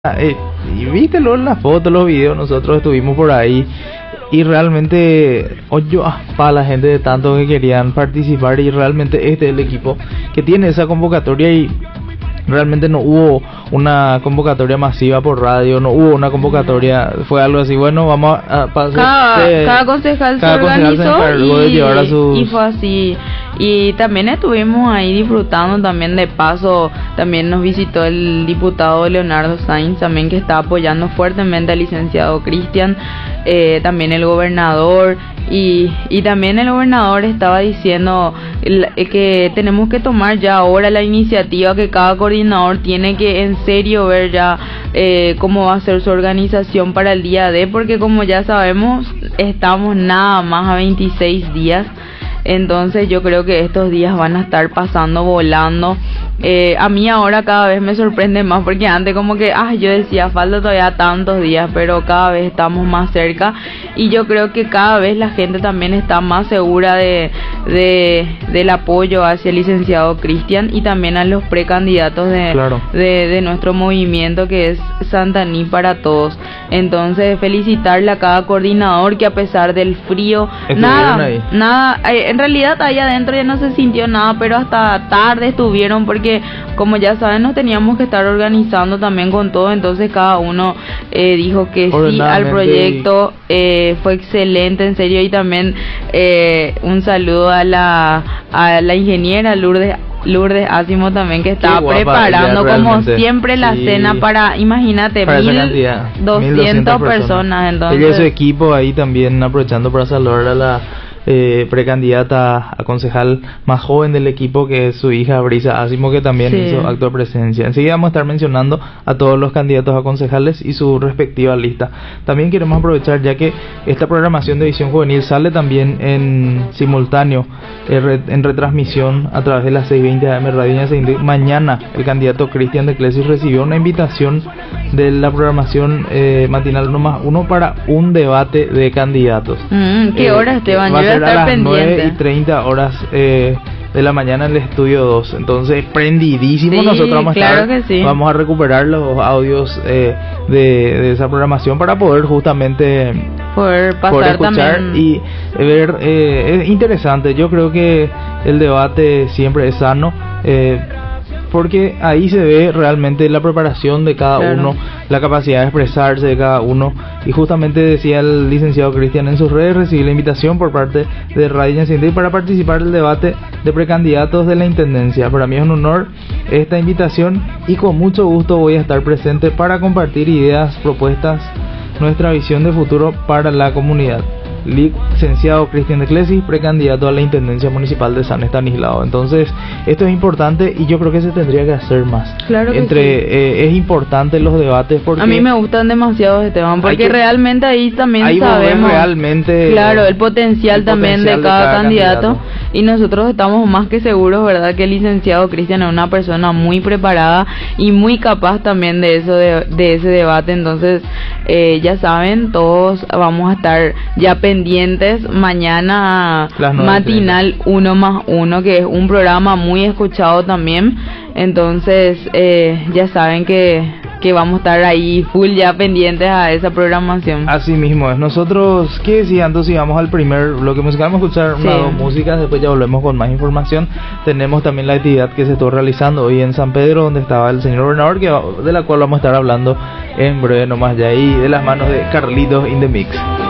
Y vístelo en las fotos, los videos, nosotros estuvimos por ahí y realmente oyó para la gente de tanto que querían participar, y realmente este es el equipo que tiene esa convocatoria. Y realmente no hubo una convocatoria masiva por radio, no hubo una convocatoria, fue algo así, bueno, vamos a pasar. Cada concejal se organizó y fue así. Y también estuvimos ahí disfrutando también. De paso, también nos visitó el diputado Leonardo Sainz, también, que está apoyando fuertemente al licenciado Cristian, también el gobernador. Y también el gobernador estaba diciendo que tenemos que tomar ya ahora la iniciativa, que cada coordinador tiene que en serio ver ya cómo va a ser su organización para el día D, porque como ya sabemos estamos nada más a 26 días. Entonces yo creo que estos días van a estar pasando volando. A mí ahora cada vez me sorprende más, porque antes como que yo decía falta todavía tantos días, pero cada vez estamos más cerca. Y yo creo que cada vez la gente también está más segura del apoyo hacia el licenciado Cristian y también a los precandidatos de nuestro movimiento, que es Santaní para Todos. Entonces felicitarle a cada coordinador que, a pesar del frío, nada, en realidad ahí adentro ya no se sintió nada, pero hasta tarde estuvieron, porque como ya saben nos teníamos que estar organizando también con todo. Entonces cada uno dijo que sí al proyecto. Fue excelente, en serio. Y también un saludo a la ingeniera Lourdes Asimo también, que estaba preparando como siempre la cena para, imagínate, para 1200 personas. Entonces ella y su equipo ahí también, aprovechando para saludar a la precandidata a concejal más joven del equipo, que es su hija Brisa Asimo, que también hizo acto de presencia. Enseguida vamos a estar mencionando a todos los candidatos a concejales y su respectiva lista. También queremos aprovechar, ya que esta programación de Visión Juvenil sale también en simultáneo, en retransmisión a través de las 6:20 AM Radio Ñacendy. Mañana el candidato Cristian de Clesis recibió una invitación de la programación matinal 1+1 para un debate de candidatos. ¿Qué hora, Esteban? Va a ser a las 9:30 horas de la mañana en el estudio 2. Entonces, prendidísimo. Nosotros vamos vamos a recuperar los audios de esa programación para poder justamente poder escuchar también y ver. Es interesante. Yo creo que el debate siempre es sano, porque ahí se ve realmente la preparación de cada uno, la capacidad de expresarse de cada uno. Y justamente decía el licenciado Cristian en sus redes, recibí la invitación por parte de Radio Ñacendy para participar del debate de precandidatos de la Intendencia. Para mí es un honor esta invitación y con mucho gusto voy a estar presente para compartir ideas, propuestas, nuestra visión de futuro para la comunidad. Licenciado Cristian de Clesis, precandidato a la Intendencia Municipal de San Estanislao. Entonces, esto es importante y yo creo que se tendría que hacer más. Claro que es importante los debates, porque a mí me gustan demasiado, Esteban, porque realmente ahí también sabemos realmente el potencial también de cada candidato. Y nosotros estamos más que seguros, ¿verdad?, que el licenciado Cristian es una persona muy preparada y muy capaz también de ese debate. Entonces, ya saben, todos vamos a estar ya pendientes mañana matinal 1+1, que es un programa muy escuchado también. Entonces ya saben que vamos a estar ahí full ya pendientes a esa programación. Así mismo es. Nosotros, ¿qué decía? Entonces vamos al primer bloque musical, vamos a escuchar unas dos músicas, después ya volvemos con más información. Tenemos también la actividad que se estuvo realizando hoy en San Pedro, donde estaba el señor gobernador, de la cual vamos a estar hablando en breve nomás, ya ahí de las manos de Carlitos in the Mix.